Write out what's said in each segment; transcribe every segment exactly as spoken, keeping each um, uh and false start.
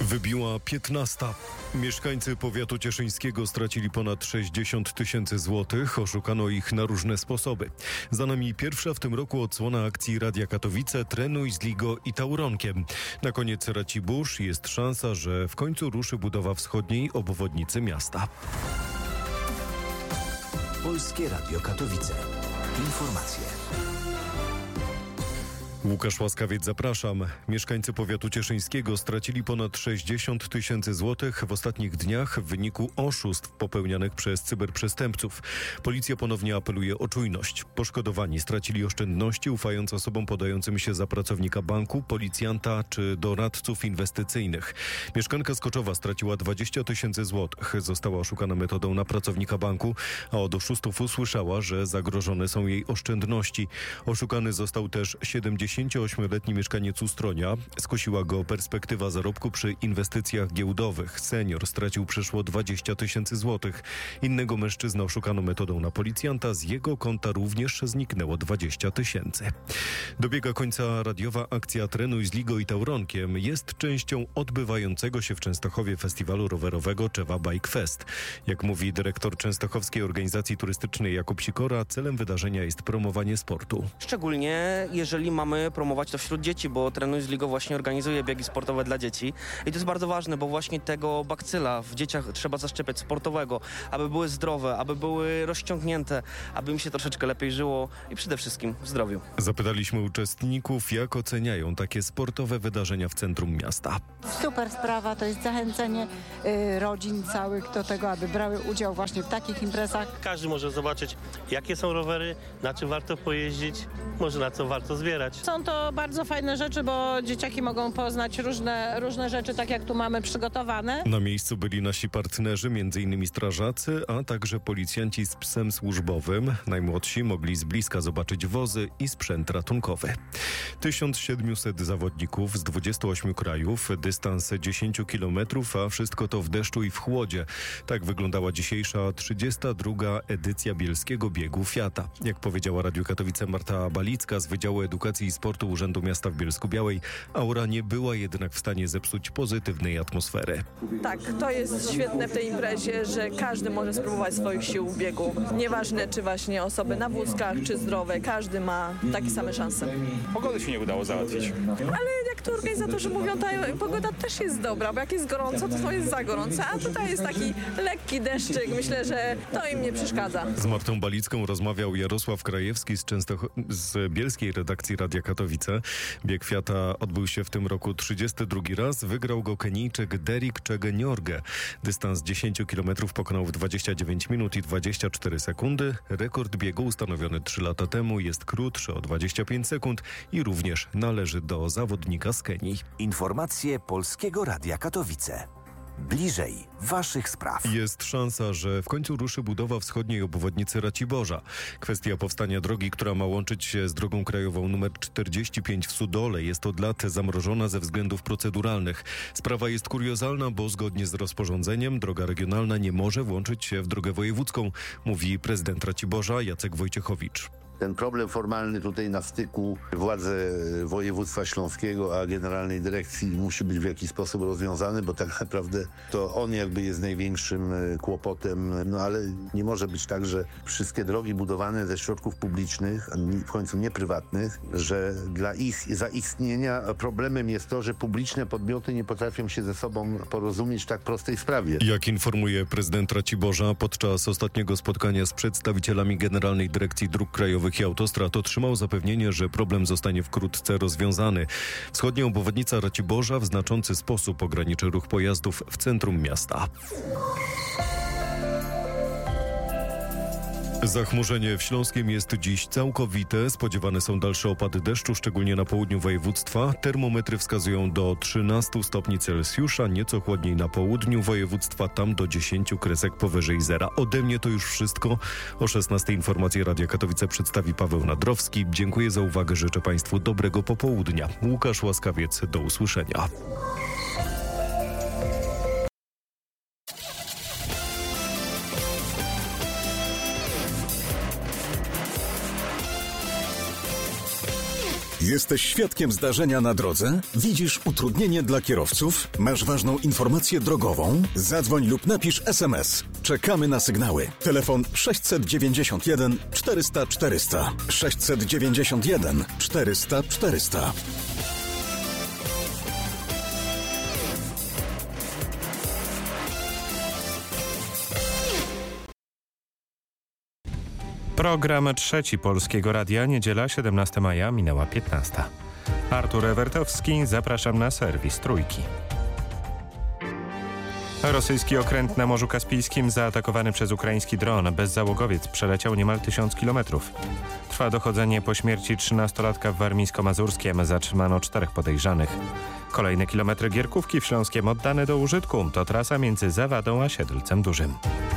Wybiła piętnasta. Mieszkańcy powiatu cieszyńskiego stracili ponad sześćdziesiąt tysięcy złotych. Oszukano ich na różne sposoby. Za nami pierwsza w tym roku odsłona akcji Radia Katowice Trenuj z Ligo i Tauronkiem. Na koniec Racibórz jest szansa, że w końcu ruszy budowa wschodniej obwodnicy miasta. Polskie Radio Katowice. Informacje. Łukasz Łaskawiec, zapraszam. Mieszkańcy powiatu cieszyńskiego stracili ponad sześćdziesiąt tysięcy złotych w ostatnich dniach w wyniku oszustw popełnianych przez cyberprzestępców. Policja ponownie apeluje o czujność. Poszkodowani stracili oszczędności, ufając osobom podającym się za pracownika banku, policjanta czy doradców inwestycyjnych. Mieszkanka z Koczowa straciła dwadzieścia tysięcy złotych. Została oszukana metodą na pracownika banku, a od oszustów usłyszała, że zagrożone są jej oszczędności. Oszukany został też siedemdziesięcioośmioletni mieszkaniec Ustronia. Skusiła go perspektywa zarobku przy inwestycjach giełdowych. Senior stracił przeszło dwadzieścia tysięcy złotych. Innego mężczyznę oszukano metodą na policjanta. Z jego konta również zniknęło dwadzieścia tysięcy. Dobiega końca radiowa akcja Trenuj z Ligo i Tauronkiem. Jest częścią odbywającego się w Częstochowie festiwalu rowerowego Czewa Bike Fest. Jak mówi dyrektor Częstochowskiej Organizacji Turystycznej Jakub Sikora, celem wydarzenia jest promowanie sportu. Szczególnie jeżeli mamy promować to wśród dzieci, bo Trenuj z Ligo właśnie organizuje biegi sportowe dla dzieci. I to jest bardzo ważne, bo właśnie tego bakcyla w dzieciach trzeba zaszczepiać sportowego, aby były zdrowe, aby były rozciągnięte, aby im się troszeczkę lepiej żyło i przede wszystkim w zdrowiu. Zapytaliśmy uczestników, jak oceniają takie sportowe wydarzenia w centrum miasta. Super sprawa, to jest zachęcenie y, rodzin całych do tego, aby brały udział właśnie w takich imprezach. Każdy może zobaczyć, jakie są rowery, na czym warto pojeździć, może na co warto zbierać. Są to bardzo fajne rzeczy, bo dzieciaki mogą poznać różne, różne rzeczy, tak jak tu mamy przygotowane. Na miejscu byli nasi partnerzy, m.in. strażacy, a także policjanci z psem służbowym. Najmłodsi mogli z bliska zobaczyć wozy i sprzęt ratunkowy. tysiąc siedemset zawodników z dwudziestu ośmiu krajów, dystans dziesięć kilometrów, a wszystko to w deszczu i w chłodzie. Tak wyglądała dzisiejsza trzydziesta druga edycja Bielskiego Biegu Fiata. Jak powiedziała Radiu Katowice Marta Balicka z Wydziału Edukacji i Sportu Urzędu Miasta w Bielsku-Białej, aura nie była jednak w stanie zepsuć pozytywnej atmosfery. Tak, to jest świetne w tej imprezie, że każdy może spróbować swoich sił w biegu. Nieważne, czy właśnie osoby na wózkach, czy zdrowe, każdy ma takie same szanse. Pogody się nie udało załatwić. Ale jak to organizatorzy mówią, ta pogoda też jest dobra, bo jak jest gorąco, to to jest za gorąco, a tutaj jest taki lekki deszczyk. Myślę, że to im nie przeszkadza. Z Martą Balicką rozmawiał Jarosław Krajewski z, Częstoch- z bielskiej redakcji Radia Katowice. Bieg Fiata odbył się w tym roku trzydziesty drugi raz. Wygrał go Kenijczyk Derek Chegeniorge. Dystans dziesięć kilometrów pokonał w dwadzieścia dziewięć minut i dwadzieścia cztery sekundy. Rekord biegu ustanowiony trzy lata temu jest krótszy o dwadzieścia pięć sekund i również należy do zawodnika z Kenii. Informacje Polskiego Radia Katowice. Bliżej waszych spraw. Jest szansa, że w końcu ruszy budowa wschodniej obwodnicy Raciborza. Kwestia powstania drogi, która ma łączyć się z drogą krajową nr czterdzieści pięć w Sudole, jest od lat zamrożona ze względów proceduralnych. Sprawa jest kuriozalna, bo zgodnie z rozporządzeniem droga regionalna nie może włączyć się w drogę wojewódzką, mówi prezydent Raciborza Jacek Wojciechowicz. Ten problem formalny tutaj na styku władze województwa śląskiego a generalnej dyrekcji musi być w jakiś sposób rozwiązany, bo tak naprawdę to on jakby jest największym kłopotem, no ale nie może być tak, że wszystkie drogi budowane ze środków publicznych, a w końcu nie prywatnych, że dla ich zaistnienia problemem jest to, że publiczne podmioty nie potrafią się ze sobą porozumieć w tak prostej sprawie. Jak informuje prezydent Raciborza, podczas ostatniego spotkania z przedstawicielami Generalnej Dyrekcji Dróg Krajowych i Autostrad otrzymał zapewnienie, że problem zostanie wkrótce rozwiązany. Wschodnia obwodnica Raciborza w znaczący sposób ograniczy ruch pojazdów w centrum miasta. Zachmurzenie w Śląskiem jest dziś całkowite. Spodziewane są dalsze opady deszczu, szczególnie na południu województwa. Termometry wskazują do trzynastu stopni Celsjusza, nieco chłodniej na południu województwa, tam do dziesięciu kresek powyżej zera. Ode mnie to już wszystko. O szesnastej informacje Radia Katowice przedstawi Paweł Nadrowski. Dziękuję za uwagę, życzę Państwu dobrego popołudnia. Łukasz Łaskawiec, do usłyszenia. Jesteś świadkiem zdarzenia na drodze? Widzisz utrudnienie dla kierowców? Masz ważną informację drogową? Zadzwoń lub napisz es em es. Czekamy na sygnały. Telefon sześćset dziewięćdziesiąt jeden czterysta czterysta. sześćset dziewięćdziesiąt jeden czterysta czterysta. Program trzeci Polskiego Radia, niedziela siedemnastego maja, minęła piętnasta. Artur Ewertowski, zapraszam na serwis Trójki. Rosyjski okręt na Morzu Kaspijskim zaatakowany przez ukraiński dron. Bezzałogowiec przeleciał niemal tysiąc kilometrów. Trwa dochodzenie po śmierci trzynastolatka w Warmińsko-Mazurskiem. Zatrzymano czterech podejrzanych. Kolejne kilometry Gierkówki w Śląskiem oddane do użytku. To trasa między Zawadą a Siedlcem Dużym.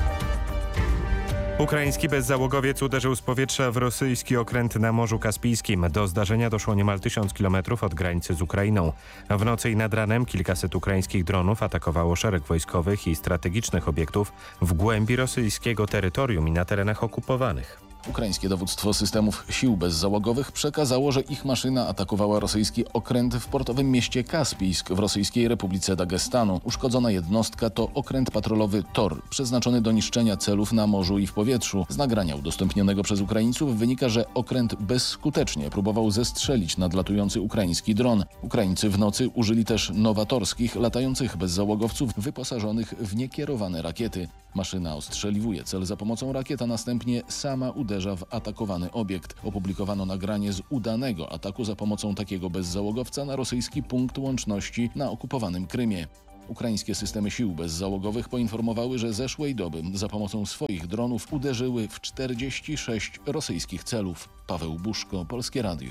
Ukraiński bezzałogowiec uderzył z powietrza w rosyjski okręt na Morzu Kaspijskim. Do zdarzenia doszło niemal tysiąc kilometrów od granicy z Ukrainą. W nocy i nad ranem kilkaset ukraińskich dronów atakowało szereg wojskowych i strategicznych obiektów w głębi rosyjskiego terytorium i na terenach okupowanych. Ukraińskie dowództwo systemów sił bezzałogowych przekazało, że ich maszyna atakowała rosyjski okręt w portowym mieście Kaspijsk w Rosyjskiej Republice Dagestanu. Uszkodzona jednostka to okręt patrolowy Tor, przeznaczony do niszczenia celów na morzu i w powietrzu. Z nagrania udostępnionego przez Ukraińców wynika, że okręt bezskutecznie próbował zestrzelić nadlatujący ukraiński dron. Ukraińcy w nocy użyli też nowatorskich, latających bezzałogowców wyposażonych w niekierowane rakiety. Maszyna ostrzeliwuje cel za pomocą rakiet, a następnie sama uderza w atakowany obiekt. Opublikowano nagranie z udanego ataku za pomocą takiego bezzałogowca na rosyjski punkt łączności na okupowanym Krymie. Ukraińskie systemy sił bezzałogowych poinformowały, że zeszłej doby za pomocą swoich dronów uderzyły w czterdzieści sześć rosyjskich celów. Paweł Buszko, Polskie Radio.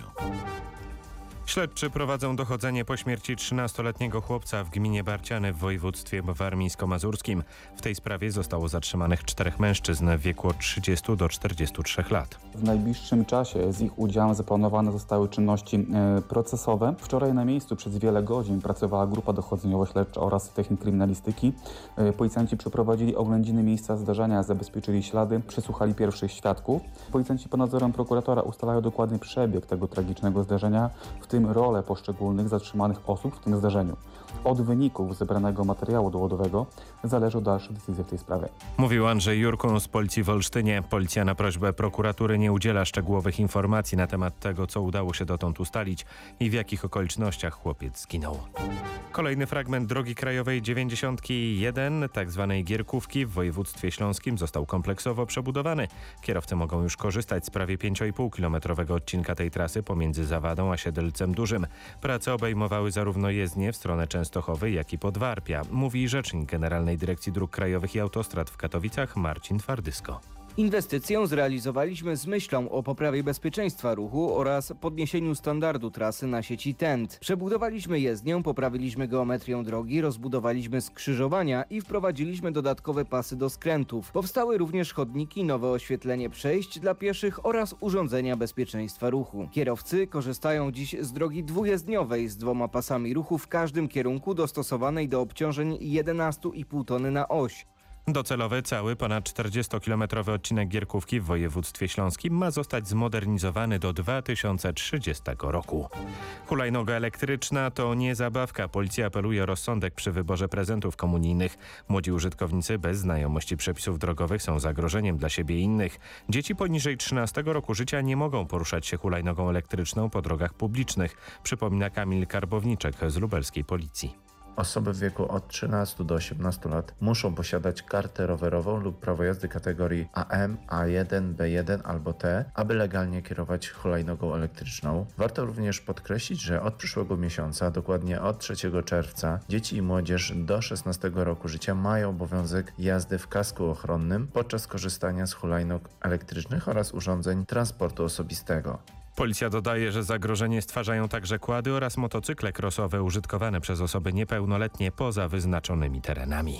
Śledczy prowadzą dochodzenie po śmierci trzynastoletniego chłopca w gminie Barciany w województwie warmińsko-mazurskim. W tej sprawie zostało zatrzymanych czterech mężczyzn w wieku od trzydziestu do czterdziestu trzech lat. W najbliższym czasie z ich udziałem zaplanowane zostały czynności e, procesowe. Wczoraj na miejscu przez wiele godzin pracowała grupa dochodzeniowo-śledcza oraz technik kryminalistyki. E, policjanci przeprowadzili oględziny miejsca zdarzenia, zabezpieczyli ślady, przesłuchali pierwszych świadków. Policjanci pod nadzorem prokuratora ustalają dokładny przebieg tego tragicznego zdarzenia, w tym rolę poszczególnych zatrzymanych osób w tym zdarzeniu. Od wyników zebranego materiału dowodowego zależą dalsze decyzje w tej sprawie. Mówił Andrzej Jurkun z Policji w Olsztynie. Policja na prośbę prokuratury nie udziela szczegółowych informacji na temat tego, co udało się dotąd ustalić i w jakich okolicznościach chłopiec zginął. Kolejny fragment drogi krajowej dziewięćdziesiąt jeden, tak zwanej Gierkówki w województwie śląskim, został kompleksowo przebudowany. Kierowcy mogą już korzystać z prawie pięciopółkilometrowego odcinka tej trasy pomiędzy Zawadą a Siedlcem Dużym. Prace obejmowały zarówno jezdnię w stronę Częstochowy, jak i Podwarpia, mówi rzecznik Generalnej Dyrekcji Dróg Krajowych i Autostrad w Katowicach Marcin Twardysko. Inwestycję zrealizowaliśmy z myślą o poprawie bezpieczeństwa ruchu oraz podniesieniu standardu trasy na sieci T E N T. Przebudowaliśmy jezdnię, poprawiliśmy geometrię drogi, rozbudowaliśmy skrzyżowania i wprowadziliśmy dodatkowe pasy do skrętów. Powstały również chodniki, nowe oświetlenie przejść dla pieszych oraz urządzenia bezpieczeństwa ruchu. Kierowcy korzystają dziś z drogi dwujezdniowej z dwoma pasami ruchu w każdym kierunku, dostosowanej do obciążeń jedenaście i pół tony na oś. Docelowy cały ponad czterdziestokilometrowy odcinek Gierkówki w województwie śląskim ma zostać zmodernizowany do dwa tysiące trzydziestego roku. Hulajnoga elektryczna to nie zabawka. Policja apeluje o rozsądek przy wyborze prezentów komunijnych. Młodzi użytkownicy bez znajomości przepisów drogowych są zagrożeniem dla siebie i innych. Dzieci poniżej trzynastego roku życia nie mogą poruszać się hulajnogą elektryczną po drogach publicznych, przypomina Kamil Karbowniczek z lubelskiej policji. Osoby w wieku od trzynastu do osiemnastu lat muszą posiadać kartę rowerową lub prawo jazdy kategorii A M, A jeden, B jeden albo T, aby legalnie kierować hulajnogą elektryczną. Warto również podkreślić, że od przyszłego miesiąca, dokładnie od trzeciego czerwca, dzieci i młodzież do szesnastego roku życia mają obowiązek jazdy w kasku ochronnym podczas korzystania z hulajnog elektrycznych oraz urządzeń transportu osobistego. Policja dodaje, że zagrożenie stwarzają także quady oraz motocykle crossowe użytkowane przez osoby niepełnoletnie poza wyznaczonymi terenami.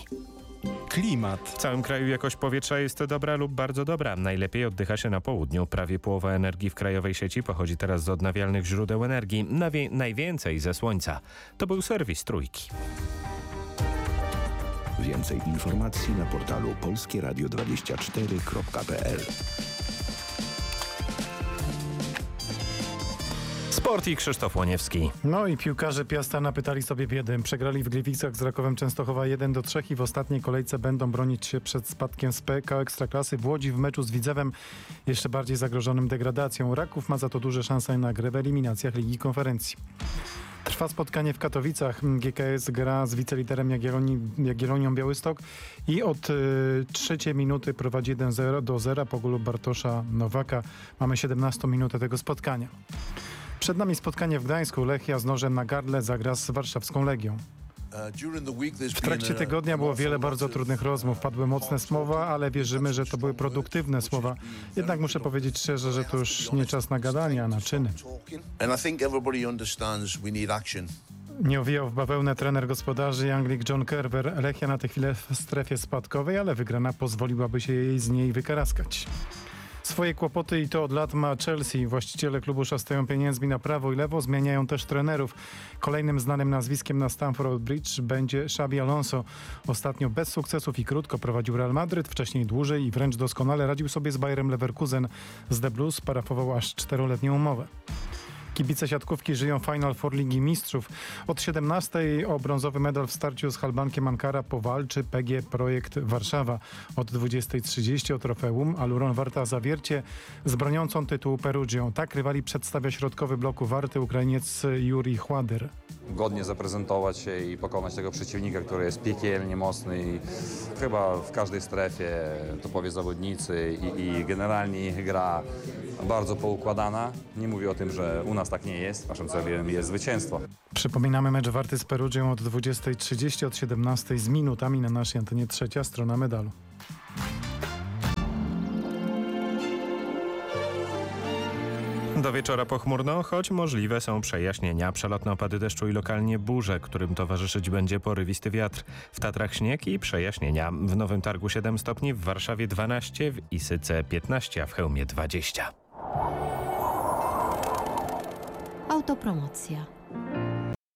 Klimat. W całym kraju jakość powietrza jest dobra lub bardzo dobra. Najlepiej oddycha się na południu. Prawie połowa energii w krajowej sieci pochodzi teraz z odnawialnych źródeł energii. Nawie- najwięcej ze słońca. To był serwis Trójki. Więcej informacji na portalu polskie radio dwadzieścia cztery kropka p l. Sport i Krzysztof Łoniewski. No i piłkarze Piasta napytali sobie biedy. Przegrali w Gliwicach z Rakowem Częstochowa jeden do trzech i w ostatniej kolejce będą bronić się przed spadkiem z P K Ekstraklasy w Łodzi w meczu z Widzewem, jeszcze bardziej zagrożonym degradacją. Raków ma za to duże szanse na grę w eliminacjach Ligi Konferencji. Trwa spotkanie w Katowicach. G K S gra z wiceliderem Jagiellonii, Jagiellonią Białystok i od y, trzeciej minuty prowadzi jeden do zera po golu Bartosza Nowaka. Mamy siedemnastą minutę tego spotkania. Przed nami spotkanie w Gdańsku. Lechia z nożem na gardle zagra z warszawską Legią. W trakcie tygodnia było wiele bardzo trudnych rozmów. Padły mocne słowa, ale wierzymy, że to były produktywne słowa. Jednak muszę powiedzieć szczerze, że to już nie czas na gadania, a na czyny. Nie owijał w bawełnę trener gospodarzy Anglik John Kerber. Lechia na tę chwilę w strefie spadkowej, ale wygrana pozwoliłaby się jej z niej wykaraskać. Swoje kłopoty i to od lat ma Chelsea. Właściciele klubu szastają pieniędzmi na prawo i lewo, zmieniają też trenerów. Kolejnym znanym nazwiskiem na Stamford Bridge będzie Xabi Alonso. Ostatnio bez sukcesów i krótko prowadził Real Madryt, wcześniej dłużej i wręcz doskonale radził sobie z Bayerem Leverkusen. Z The Blues parafował aż czteroletnią umowę. Kibice siatkówki żyją Final Four Ligi Mistrzów. Od siedemnastej o brązowy medal w starciu z Halbankiem Ankara powalczy P G Projekt Warszawa. Od dwudziestej trzydzieści o trofeum Aluron Warta Zawiercie z broniącą tytułu Perugią. Tak rywali przedstawia środkowy bloku Warty Ukrainiec Juri Chładyr. Godnie zaprezentować się i pokonać tego przeciwnika, który jest piekielnie mocny i chyba w każdej strefie topowi zawodnicy i, i generalnie gra bardzo poukładana. Nie mówię o tym, że u nas tak nie jest. Naszym celem jest zwycięstwo. Przypominamy mecz Warty z Perugią od dwudziestej trzydzieści, od siedemnastej z minutami na naszej antenie trzecia strona medalu. Do wieczora pochmurno, choć możliwe są przejaśnienia. Przelotne opady deszczu i lokalnie burze, którym towarzyszyć będzie porywisty wiatr. W Tatrach śnieg i przejaśnienia. W Nowym Targu siedem stopni, w Warszawie dwanaście, w Isyce piętnaście, a w Chełmie dwadzieścia. Autopromocja.